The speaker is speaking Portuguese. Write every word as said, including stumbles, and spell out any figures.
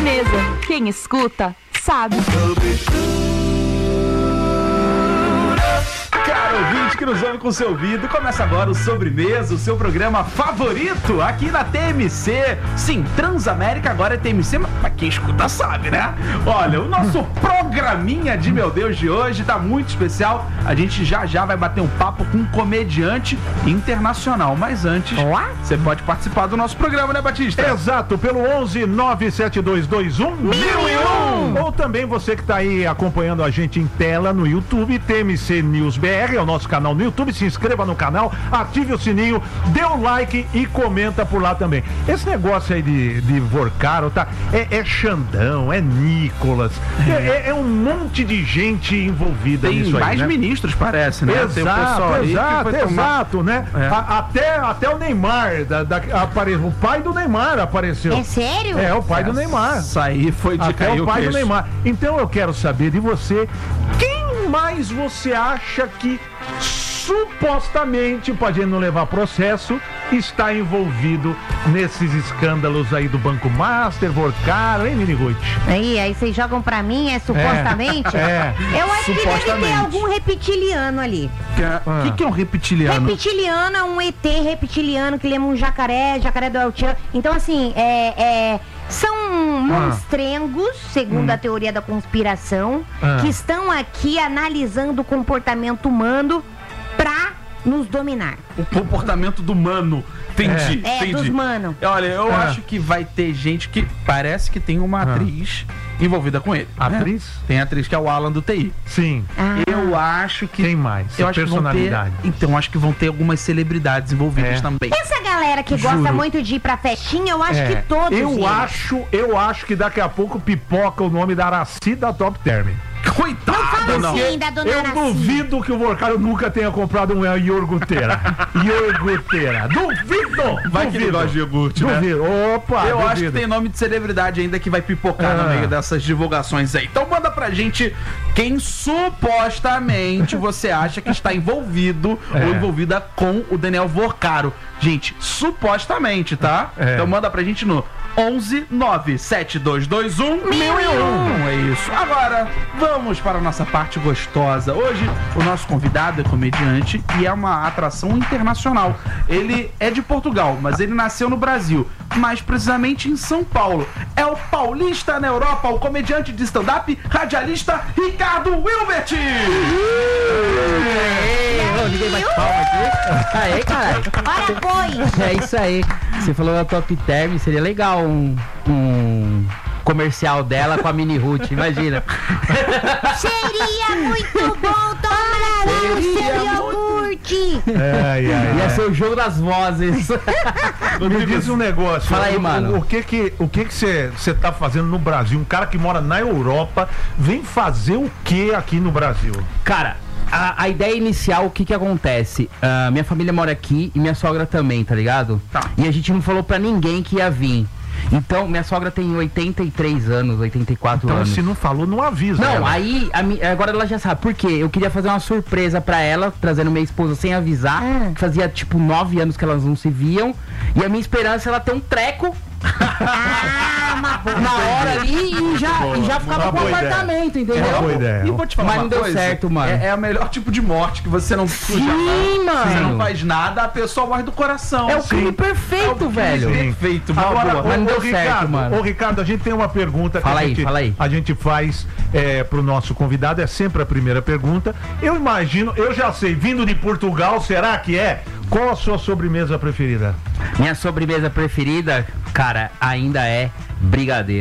Sobremesa. Quem escuta, sabe. Caro ouvinte que nos ouve com seu ouvido, começa agora o Sobremesa, o seu programa favorito aqui na T M C. Sim, Transamérica agora é T M C, mas quem escuta sabe, né? Olha, o nosso programinha de meu Deus de hoje tá muito especial. A gente já já vai bater um papo com um comediante internacional. Mas antes, você pode participar do nosso programa, né, Batista? Exato, pelo onze nove sete dois dois um mil e um. Ou também você que tá aí acompanhando a gente em tela no YouTube, T M C News B R, é o nosso canal no YouTube. Se inscreva no canal, ative o sininho, dê um like e comenta por lá também. Esse negócio aí de, de Vorcaro, tá? É, é Xandão, é Nicolas, é, é, é um monte de gente envolvida Tem nisso aí, mais né? ministros, parece, né? Exato, Tem o pessoal aí que exato, vai tomar- exato, né? É. A- até, até o Neymar, da, da, apare... o pai do Neymar apareceu. É sério? É, o pai do Neymar. Isso aí foi de Até cair o pai do queixo. Neymar. Então eu quero saber de você, quem mais você acha que supostamente, pode não levar processo, está envolvido nesses escândalos aí do Banco Master, Vorcaro, hein, Miniguit? Aí, aí vocês jogam pra mim, é supostamente? É. Eu acho que deve ter Supostamente. algum reptiliano ali. O que, que é um reptiliano? Reptiliano é um E T reptiliano que lembra um jacaré, jacaré do El Chan. Então, assim, é, é, são monstrengos, segundo a teoria da conspiração, Ah. que estão aqui analisando o comportamento humano pra nos dominar. O comportamento do mano. Entendi, É, entendi. dos mano. Olha, eu Ah. acho que vai ter gente que parece que tem uma atriz envolvida com ele. né? Atriz? Tem a atriz que é o Alan do T I. Sim. Ah. Eu acho que... Quem mais? Eu acho que vão ter... Personalidade. Então, acho que vão ter algumas celebridades envolvidas É. também. Essa galera que gosta Juro. muito de ir pra festinha, eu acho É, que todos eu eles. acho, eu acho que daqui a pouco pipoca o nome da Araci da Top Term. Coitado, Fala não. assim da dona Eu Araci. duvido que o Vorcaro nunca tenha comprado um iogurteira. Iogurteira. Duvido! Vai que ele duvido. gosta de iogurte, né? Duvido. Opa, Eu duvido. acho que tem nome de celebridade ainda que vai pipocar no Ah. meio dessas divulgações aí. Então manda pra gente quem supostamente você acha que está envolvido É. ou envolvida com o Daniel Vorcaro. Gente, supostamente, tá? É. Então manda pra gente no onze nove sete dois dois um mil e um. É isso. Agora, vamos para a nossa parte gostosa. Hoje, o nosso convidado é comediante e é uma atração internacional. Ele é de Portugal, mas ele nasceu no Brasil, mais precisamente em São Paulo. É o paulista na Europa, o comediante de stand-up, radialista Ricardo Wilbert. Ninguém bate palma aqui. Aê, caralho. Ora, pois. É isso aí. Você falou da Top Term, seria legal um, um comercial dela com a Mini Ruth, imagina. Seria muito bom tomar o seu iogurte. Ai, ai, Ia ai. ser o jogo das vozes. Me diz um negócio. Fala aí, o, mano. O, o que que o que que você você tá fazendo no Brasil? Um cara que mora na Europa vem fazer o que aqui no Brasil? Cara, a, a ideia inicial, o que que acontece? Ah, minha família mora aqui e minha sogra também, tá ligado? Tá. E a gente não falou pra ninguém que ia vir. Então, minha sogra tem oitenta e três anos, oitenta e quatro Então anos. se não falou, não avisa. Não, ela. aí a mi- agora ela já sabe. Por quê? Eu queria fazer uma surpresa pra ela, trazendo minha esposa sem avisar. Ah. Fazia tipo nove anos que elas não se viam. E a minha esperança é ela ter um treco Ah, uma boa. na hora ali e já, e já ficava Uma com o boa ideia. apartamento, É uma entendeu? boa ideia. E vou te falar Mas uma não deu coisa, certo, mano. É, é o melhor tipo de morte que você não suja a mão, Sim, você não mano. faz nada, a pessoa morre do coração. É o crime É o perfeito, crime velho. perfeito, uma Agora, boa. Mas não ô, deu ô, certo, Ricardo, mano. Ô, Ricardo, a gente tem uma pergunta que Fala a, aí, gente, fala aí. a gente faz é, pro nosso convidado, é sempre a primeira pergunta. Eu imagino, eu já sei, vindo de Portugal, será que é? Qual a sua sobremesa preferida? Minha sobremesa preferida, cara, ainda é brigadeiro.